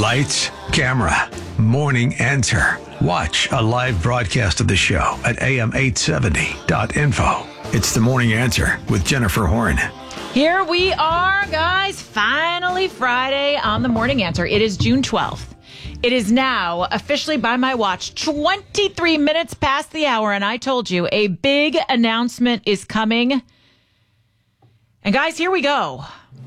Lights, camera, morning answer. Watch a live broadcast of the show at am870.info. It's the morning answer with Jennifer Horn. Here we are, guys. Finally Friday on the morning answer. It is June 12th. It is now officially by my watch 23 minutes past the hour. And I told you a big announcement is coming. And guys, here we go.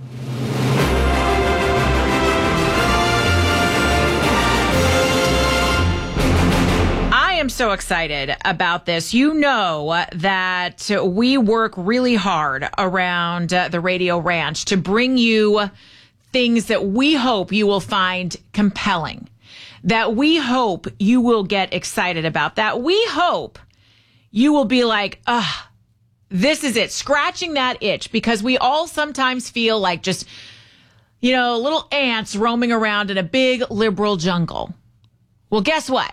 I am so excited about this. You know that we work really hard around the Radio Ranch to bring you things that we hope you will find compelling, that we hope you will get excited about, that we hope you will be like, this is it, scratching that itch, because we all sometimes feel like just, little ants roaming around in a big liberal jungle. Well, guess what?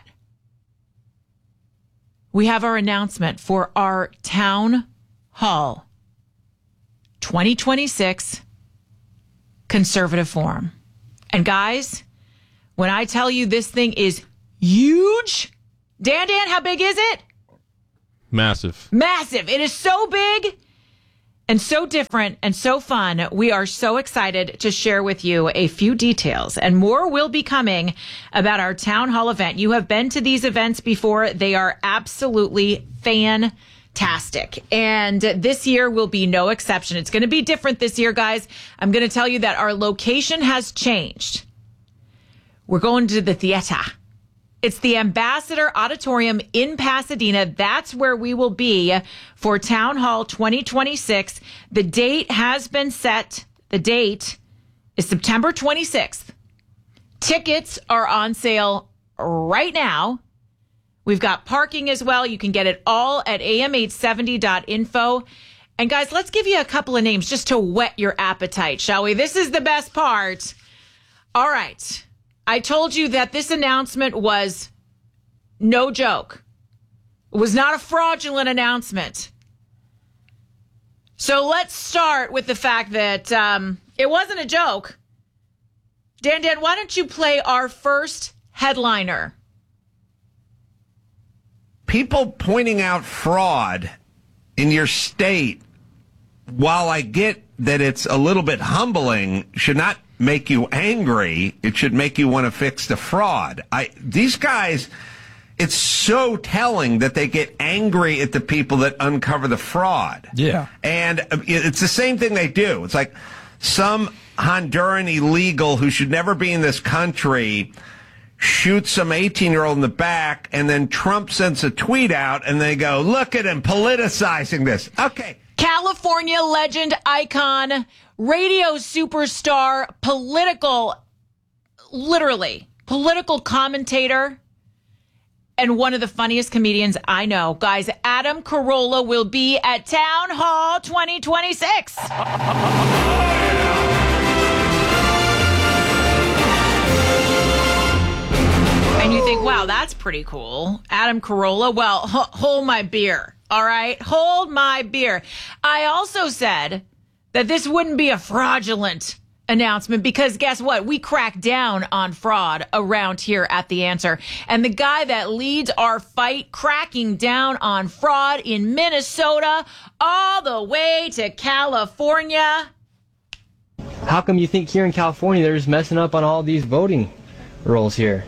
We have our announcement for our Town Hall 2026 Conservative Forum. And guys, when I tell you this thing is huge, Dan, how big is it? Massive. Massive. It is so big and so different and so fun. We are so excited to share with you a few details, and more will be coming about our town hall event. You have been to these events before. They are absolutely fantastic. And this year will be no exception. It's going to be different this year, guys. I'm going to tell you that our location has changed. We're going to the theater. It's the Ambassador Auditorium in Pasadena. That's where we will be for Town Hall 2026. The date has been set. The date is September 26th. Tickets are on sale right now. We've got parking as well. You can get it all at am870.info. And guys, let's give you a couple of names just to whet your appetite, shall we? This is the best part. All right. I told you that this announcement was no joke. It was not a fraudulent announcement. So let's start with the fact that it wasn't a joke. Dan, why don't you play our first headliner? People pointing out fraud in your state, while I get that it's a little bit humbling, should not make you angry. It should make you want to fix the fraud. These guys, it's so telling that they get angry at the people that uncover the fraud. Yeah. And it's the same thing they do. It's like some Honduran illegal who should never be in this country shoots some 18-year-old in the back, and then Trump sends a tweet out, and they go, look at him politicizing this. Okay. California legend, icon, radio superstar, political commentator, and one of the funniest comedians I know. Guys, Adam Carolla will be at Town Hall 2026. And you think, wow, that's pretty cool. Adam Carolla. Well, hold my beer. All right? Hold my beer. I also said that this wouldn't be a fraudulent announcement because guess what? We crack down on fraud around here at The Answer. And the guy that leads our fight cracking down on fraud in Minnesota all the way to California. How come you think here in California they're just messing up on all these voting rolls here?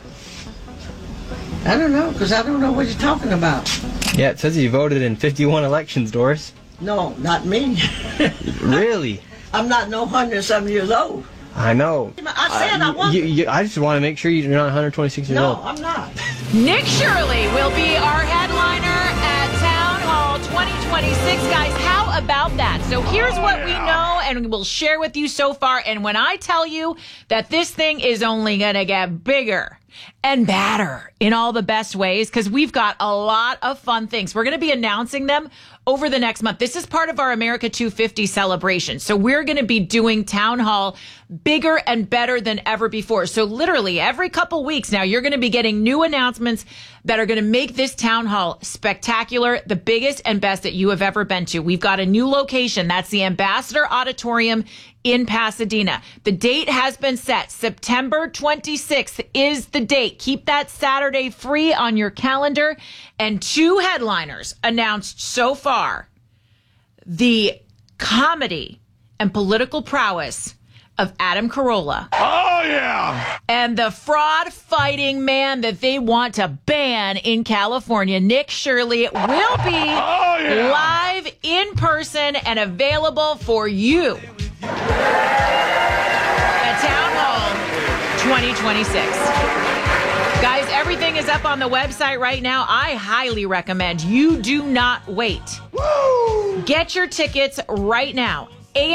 I don't know, because I don't know what you're talking about. Yeah, it says you voted in 51 elections, Doris. No, not me. Really? I'm not no 100-something years old. I know. I said I wasn't. I just want to make sure you're not 126 years old. No, I'm not. Nick Shirley will be our headliner at Town Hall 2026. Guys, how about that? So here's what we know and we'll share with you so far. And when I tell you that this thing is only going to get bigger and badder in all the best ways, because we've got a lot of fun things. We're going to be announcing them over the next month. This is part of our America 250 celebration. So we're going to be doing Town Hall bigger and better than ever before. So literally every couple weeks now, you're going to be getting new announcements that are going to make this Town Hall spectacular, the biggest and best that you have ever been to. We've got a new location. That's the Ambassador Auditorium in Pasadena. The date has been set. September 26th is the date. Keep that Saturday free on your calendar. And 2 headliners announced so far: the comedy and political prowess of Adam Carolla. Oh, yeah. And the fraud-fighting man that they want to ban in California, Nick Shirley, will be live in person and available for you at Town Hall 2026. Guys, everything is up on the website right now. I highly recommend you do not wait. Woo! Get your tickets right now.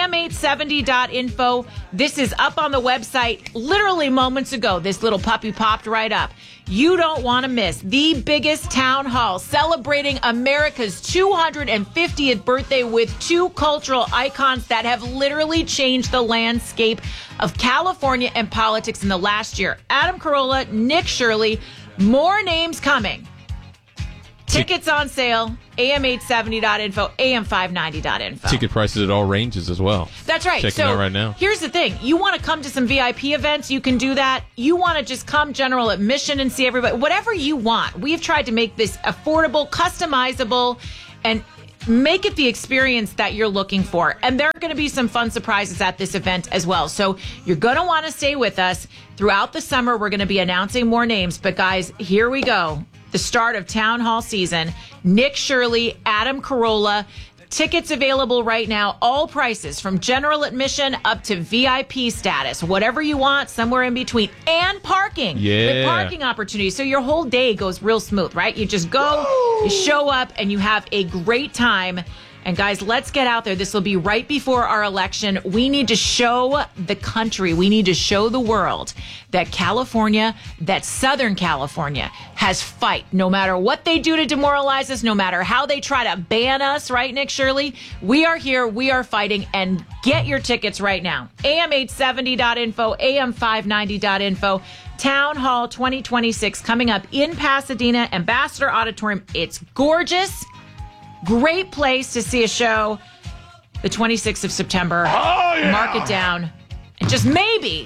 am870.info. This is up on the website literally moments ago. This little puppy popped right up. You don't want to miss the biggest town hall celebrating America's 250th birthday with 2 cultural icons that have literally changed the landscape of California and politics in the last year. Adam Carolla, Nick Shirley, more names coming. Tickets on sale, am870.info, am590.info. Ticket prices at all ranges as well. That's right. Checking out right now. Here's the thing. You want to come to some VIP events, you can do that. You want to just come general admission and see everybody. Whatever you want. We've tried to make this affordable, customizable, and make it the experience that you're looking for. And there are going to be some fun surprises at this event as well. So you're going to want to stay with us. Throughout the summer, we're going to be announcing more names. But guys, here we go. The start of Town Hall season. Nick Shirley, Adam Carolla. Tickets available right now. All prices from general admission up to VIP status. Whatever you want, somewhere in between. And parking. Yeah. With parking opportunities. So your whole day goes real smooth, right? You just go, you show up, and you have a great time. And guys, let's get out there. This will be right before our election. We need to show the country, we need to show the world that California, that Southern California, has fight. No matter what they do to demoralize us, no matter how they try to ban us, right, Nick Shirley? We are here, we are fighting, and get your tickets right now. am870.info, am590.info. Town Hall 2026 coming up in Pasadena, Ambassador Auditorium. It's gorgeous. Great place to see a show. The 26th of September. Oh, yeah. Mark it down. And just maybe,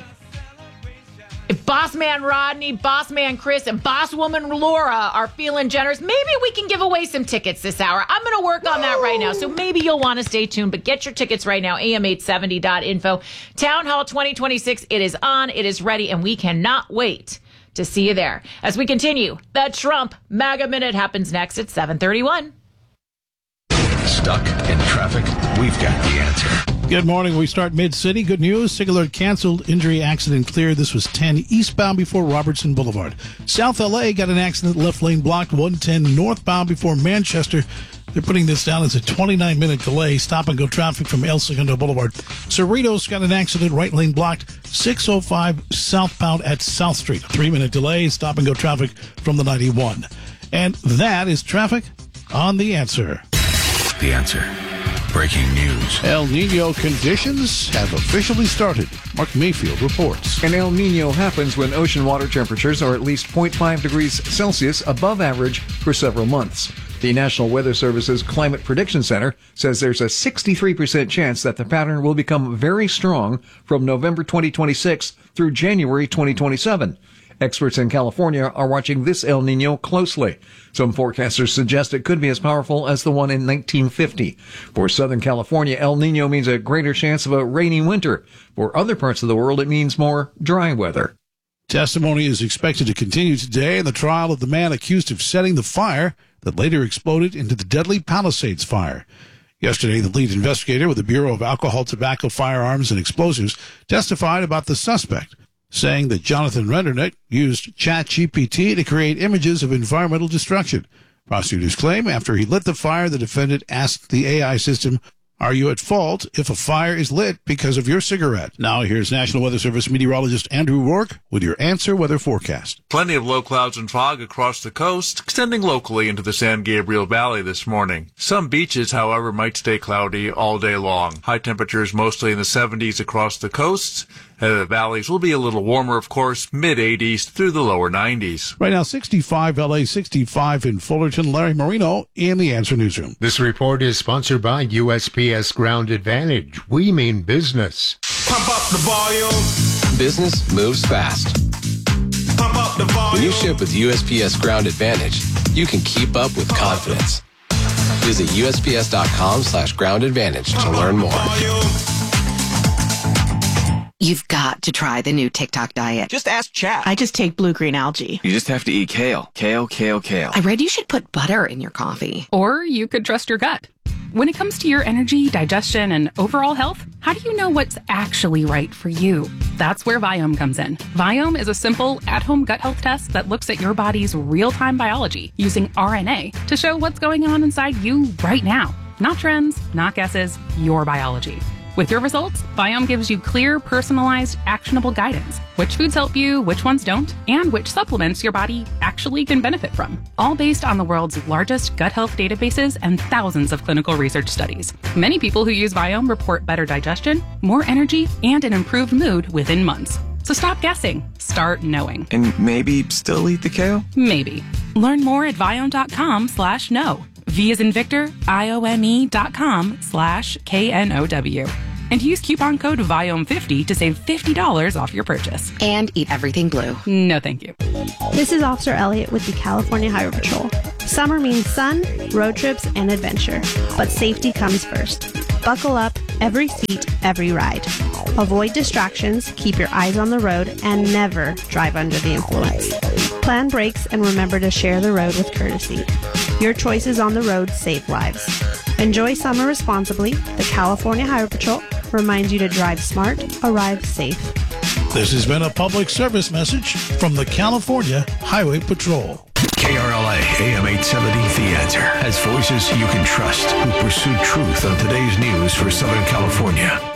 if Boss Man Rodney, Boss Man Chris, and Boss Woman Laura are feeling generous, maybe we can give away some tickets this hour. I'm going to work on that right now. So maybe you'll want to stay tuned, but get your tickets right now. am870.info. Town Hall 2026. It is on. It is ready. And we cannot wait to see you there. As we continue, the Trump MAGA Minute happens next at 7:31. Stuck in traffic? We've got the answer. Good morning. We start mid-city. Good news. SIG alert canceled. Injury accident cleared. This was 10 eastbound before Robertson Boulevard. South LA got an accident. Left lane blocked. 110 northbound before Manchester. They're putting this down as a 29-minute delay. Stop and go traffic from El Segundo Boulevard. Cerritos got an accident. Right lane blocked. 605 southbound at South Street. A 3-minute delay. Stop and go traffic from the 91. And that is traffic on The Answer. The Answer. Breaking news. El Nino conditions have officially started. Mark Mayfield reports. An El Nino happens when ocean water temperatures are at least 0.5 degrees Celsius above average for several months. The National Weather Service's Climate Prediction Center says there's a 63% chance that the pattern will become very strong from November 2026 through January 2027. Experts in California are watching this El Nino closely. Some forecasters suggest it could be as powerful as the one in 1950. For Southern California, El Nino means a greater chance of a rainy winter. For other parts of the world, it means more dry weather. Testimony is expected to continue today in the trial of the man accused of setting the fire that later exploded into the deadly Palisades fire. Yesterday, the lead investigator with the Bureau of Alcohol, Tobacco, Firearms, and Explosives testified about the suspect, saying that Jonathan Rendernick used ChatGPT to create images of environmental destruction. Prosecutors claim after he lit the fire, the defendant asked the AI system, "Are you at fault if a fire is lit because of your cigarette?" Now here's National Weather Service meteorologist Andrew Rourke with your Answer weather forecast. Plenty of low clouds and fog across the coast, extending locally into the San Gabriel Valley this morning. Some beaches, however, might stay cloudy all day long. High temperatures mostly in the 70s across the coasts. The valleys will be a little warmer, of course, mid-80s through the lower 90s. Right now, 65 LA, 65 in Fullerton. Larry Marino in the Answer Newsroom. This report is sponsored by USPS Ground Advantage. We mean business. Pump up the volume. Business moves fast. Pump up the volume. When you ship with USPS Ground Advantage, you can keep up with confidence. Visit USPS.com/Ground Advantage to learn more. You've got to try the new TikTok diet. Just ask Chat. I just take blue-green algae. You just have to eat kale. Kale, kale, kale. I read you should put butter in your coffee. Or you could trust your gut. When it comes to your energy, digestion, and overall health, how do you know what's actually right for you? That's where Viome comes in. Viome is a simple, at-home gut health test that looks at your body's real-time biology using RNA to show what's going on inside you right now. Not trends, not guesses, your biology. With your results, Viome gives you clear, personalized, actionable guidance. Which foods help you, which ones don't, and which supplements your body actually can benefit from. All based on the world's largest gut health databases and thousands of clinical research studies. Many people who use Viome report better digestion, more energy, and an improved mood within months. So stop guessing. Start knowing. And maybe still eat the kale? Maybe. Learn more at Viome.com/know. V as in Victor, IOME.com/KNOW. And use coupon code VIOME50 to save $50 off your purchase. And eat everything blue. No, thank you. This is Officer Elliott with the California Highway Patrol. Summer means sun, road trips, and adventure. But safety comes first. Buckle up, every seat, every ride. Avoid distractions, keep your eyes on the road, and never drive under the influence. Plan brakes and remember to share the road with courtesy. Your choices on the road save lives. Enjoy summer responsibly. The California Highway Patrol reminds you to drive smart, arrive safe. This has been a public service message from the California Highway Patrol. KRLA AM 870 The Answer has voices you can trust who pursue truth on today's news for Southern California.